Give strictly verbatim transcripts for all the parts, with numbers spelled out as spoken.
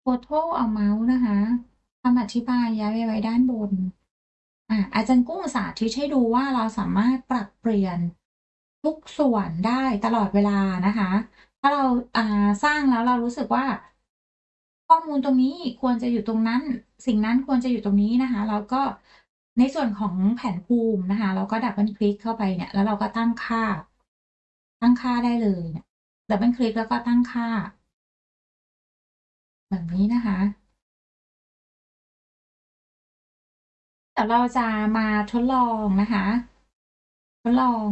Total Amount นะคะคำอธิบายย้ายไปไว้ด้านบนอ่าอาจารย์กุ้งสาธิตให้ดูว่าเราสามารถปรับเปลี่ยนทุกส่วนได้ตลอดเวลานะคะ ถ้าเราอ่าสร้างแล้วเรารู้สึกว่าข้อมูลตรงนี้ควรจะอยู่ตรงนั้น สิ่งนั้นควรจะอยู่ตรงนี้นะคะเราก็ในส่วนของแผนภูมินะคะเราก็ดับเบิลคลิกเข้าไปเนี่ยแล้วเราก็ตั้งค่าตั้งค่าได้เลยเนี่ยดับเบิลคลิกแล้วก็ตั้งค่าแบบนี้นะคะ เดี๋ยวเราจะมาทดลองนะคะทดลอง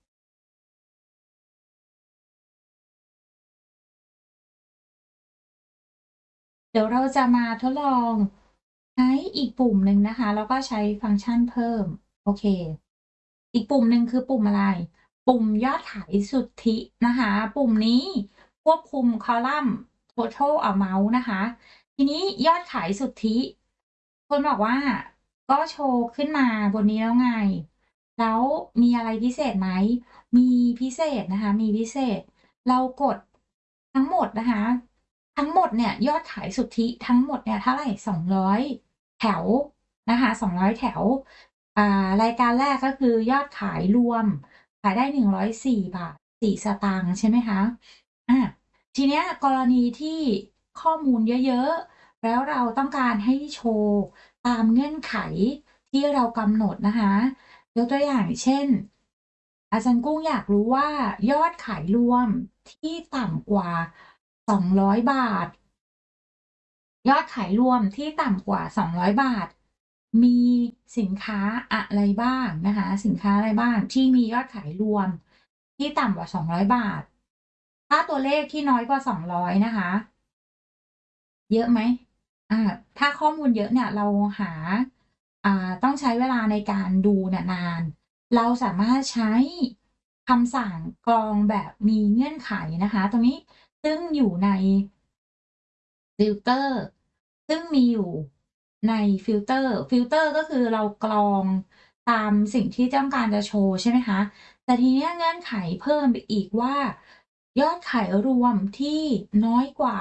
เดี๋ยวเราจะมาทดลองใช้อีกปุ่มหนึ่งนะคะแล้วก็ใช้ฟังก์ชันเพิ่มโอเคอีกปุ่มหนึ่งคือปุ่มอะไรปุ่มยอดขายสุทธินะคะปุ่มนี้ควบคุมคอลัมน์ Total Amount นะคะทีนี้ยอดขายสุทธิคนบอกว่าก็โชว์ขึ้นมาบนนี้แล้วไงแล้วมีอะไรพิเศษไหมมีพิเศษนะคะมีพิเศษ เรากดทั้งหมดนะคะทั้งหมดเนี่ยยอดขายสุทธิทั้งหมดเนี่ยเท่าไรสองร้อยแถวนะคะสองร้อยแถวอ่ารายการแรกก็คือยอดขายรวมขายได้หนึ่งร้อยสี่บาทสี่สตางค์ใช่ไหมคะอาทีเนี้ยกรณีที่ข้อมูลเยอะๆแล้วเราต้องการให้โชว์ตามเงื่อนไขที่เรากำหนดนะคะยกตัวอย่างเช่น อาจารย์กุ้งอยากรู้ว่ายอดขายรวมที่ต่ำกว่าสองร้อยบาทยอดขายรวมที่ต่ำกว่าสองร้อยบาทมีสินค้าอะไรบ้างนะคะสินค้าอะไรบ้างที่มียอดขายรวมที่ต่ำกว่าสองร้อยบาทถ้าตัวเลขที่น้อยกว่าสองร้อยนะคะเยอะไหมอาถ้าข้อมูลเยอะเนี่ยเราหาอ่าต้องใช้เวลาในการดูเนี่ยนานเราสามารถใช้คำสั่งกรองแบบมีเงื่อนไขนะคะตรงนี้ซึ่งอยู่ใน ฟิลเตอร์ซึ่งมีอยู่ในฟิลเตอร์ฟิลเตอร์ก็คือเรากรองตามสิ่งที่ต้องการจะโชว์ใช่ไหมคะแต่ทีเนี้ยเงื่อนไขเพิ่มไปอีกว่ายอดขายรวมที่น้อยกว่า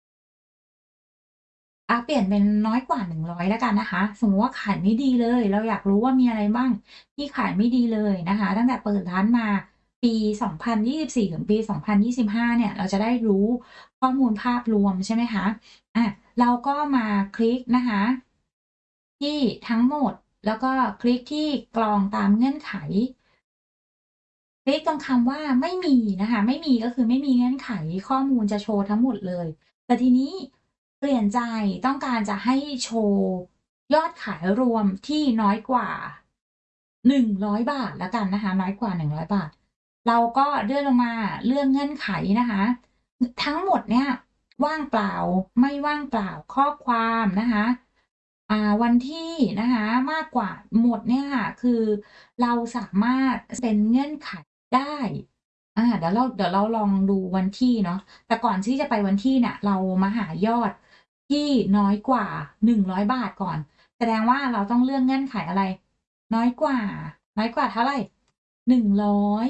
อาเปลี่ยนเป็นน้อยกว่าหนึ่งร้อยแล้วกันนะคะสมมุติว่าขายไม่ดีเลยเราอยากรู้ว่ามีอะไรบ้างที่ขายไม่ดีเลยนะคะตั้งแต่เปิดร้านมาปีสองพันยี่สิบสี่ถึงปีสองพันยี่สิบห้าเนี่ยเราจะได้รู้ข้อมูลภาพรวมใช่ไหมคะอาเราก็มาคลิกนะคะที่ทั้งหมดแล้วก็คลิกที่กรองตามเงื่อนไข คลิกตรงคำว่าไม่มีนะคะไม่มีก็คือไม่มีเงื่อนไขข้อมูลจะโชว์ทั้งหมดเลยแต่ทีนี้เปลี่ยนใจต้องการจะให้โชว์ยอดขายรวมที่น้อยกว่าหนึ่งร้อยบาทแล้วกันนะคะน้อยกว่าหนึ่งร้อยบาทเราก็เลื่อนลงมาเลือกเงื่อนไขนะคะทั้งหมดเนี่ยว่างเปล่าไม่ว่างเปล่าข้อความนะคะอ่าวันที่นะคะมากกว่าหมดเนี่ยค่ะคือเราสามารถเป็นเงื่อนไข ได้อาเดี๋ยวเราเดี๋ยวเราลองดูวันที่เนาะแต่ก่อนที่จะไปวันที่เนี่ยเรามาหายอดที่น้อยกว่าหนึ่งร้อยบาทก่อนแสดงว่าเราต้องเลือกเงื่อนไขอะไรน้อยกว่าน้อยกว่าเท่าไรหนึ่งร้อย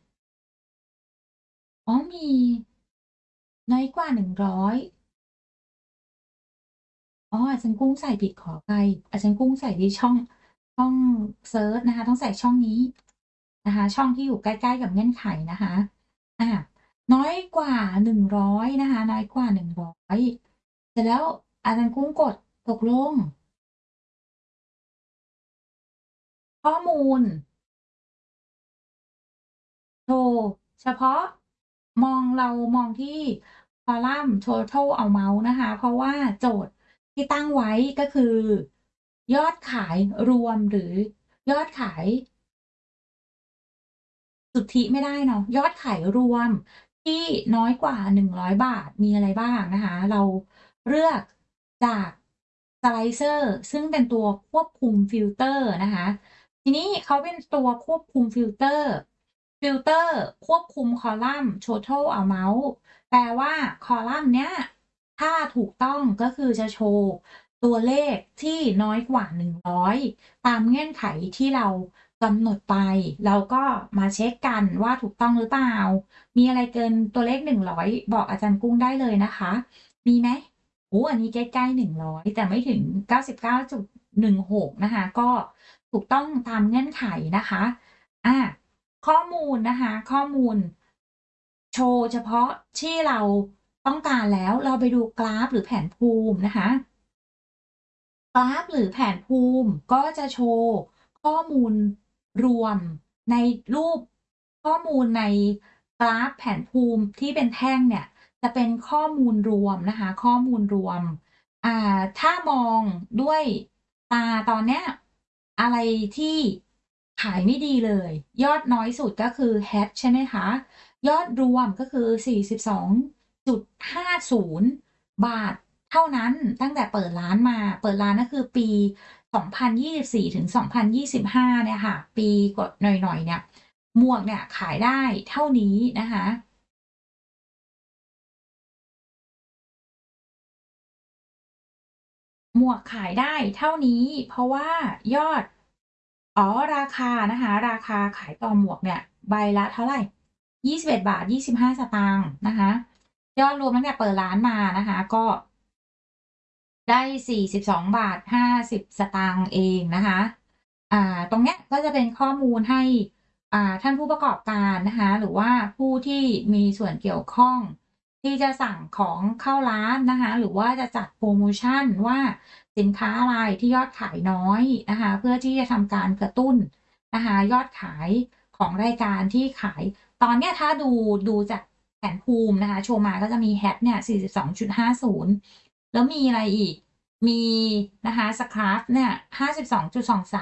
อ๋อมีน้อยกว่าหนึ่งร้อยอ๋ออาจารย์กุ้งใส่ผิดขออภัยอาจารย์กุ้งใส่ที่ช่องช่องเซิร์ชนะคะต้องใส่ช่องนี้นะคะช่องที่อยู่ใกล้ๆกับเงื่อนไขนะคะอาน้อยกว่าหนึ่งร้อยนะคะน้อยกว่าหนึ่งร้อยเสร็จแล้วอาจารย์กุ้งกดตกลงข้อมูล โชว์เฉพาะมองเรามองที่คอลัมน์ Total Amount นะคะเพราะว่าโจทย์ที่ตั้งไว้ก็คือยอดขายรวมหรือยอดขายสุทธิไม่ได้เนาะยอดขายรวมที่น้อยกว่าหนึ่งร้อยบาทมีอะไรบ้างนะคะเราเลือกจากสไลเซอร์ซึ่งเป็นตัวควบคุมฟิลเตอร์นะคะทีนี้เขาเป็นตัวควบคุมฟิลเตอร์ฟิลเตอร์ควบคุมคอลัมน์ Total Amount แปลว่าคอลัมน์เนี้ยถ้าถูกต้องก็คือจะโชว์ตัวเลขที่น้อยกว่าหนึ่งร้อยตามเงื่อนไขที่เรากำหนดไปเราก็มาเช็กกันว่าถูกต้องหรือเปล่ามีอะไรเกินตัวเลขหนึ่งร้อยบอกอาจารย์กุ้งได้เลยนะคะมีไหมโอ้ อันนี้ใกล้ ๆ หนึ่งร้อย แต่ไม่ถึง เก้าสิบเก้าจุดหนึ่งหก นะคะ ก็ถูกต้องตามเงื่อนไขนะคะ อา ข้อมูลนะคะ ข้อมูล โชว์เฉพาะที่เราต้องการแล้ว เราไปดูกราฟหรือแผนภูมินะคะ กราฟหรือแผนภูมิก็จะโชว์ข้อมูลรวมในรูป ข้อมูลในกราฟแผนภูมิที่เป็นแท่งเนี่ย จะเป็นข้อมูลรวมนะคะ ข้อมูลรวม อ่า ถ้ามองด้วยตาตอนเนี้ย อะไรที่ขายไม่ดีเลย ยอดน้อยสุดก็คือ Hatch ใช่ไหมคะ ยอดรวมก็คือ สี่สิบสองจุดห้าศูนย์ บาทเท่านั้น ตั้งแต่เปิดร้านมา เปิดร้านก็คือปี สองพันยี่สิบสี่ ถึง สองพันยี่สิบห้า เนี่ยค่ะ ปีกว่าหน่อย ๆ เนี่ย หมวกเนี่ยขายได้เท่านี้นะคะ หมวกขายได้เท่านี้ เพราะว่ายอด อ๋อ ราคานะคะ ราคาขายต่อหมวกเนี่ย ใบละเท่าไร ยี่สิบเอ็ดบาทยี่สิบห้า สตางค์นะคะ ยอดรวมตั้งแต่เปิดร้านมานะคะ ก็ ได้ สี่สิบสองบาทห้าสิบ สตางค์เองนะคะ อ่า ตรงเนี้ยก็จะเป็นข้อมูลให้ อ่า ท่านผู้ประกอบการนะคะ หรือว่าผู้ที่มีส่วนเกี่ยวข้องที่จะสั่งของเข้าร้านนะคะ หรือว่าจะจัดโพรโมชันว่า สินค้าอะไรที่ยอดขายน้อยนะคะ เพื่อที่จะทำการกระตุ้นนะคะ ยอดขายของรายการที่ขาย ตอนเนี้ยถ้าดู ดูจากแผนภูมินะคะ โชว์มาก็จะมี Hatch เนี่ย สี่สิบสองจุดห้าศูนย์ แล้วมีอะไรอีก มีนะคะ Scarf เนี่ย ห้าสิบสองจุดสองส